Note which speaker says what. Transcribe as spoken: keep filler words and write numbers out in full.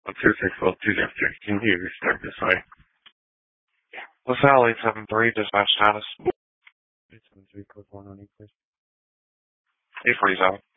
Speaker 1: two six well two zero six. Can you restart this way? LaSalle eight seven three, dispatch status. eight seven three, code one on eight, please. eight forty-seven.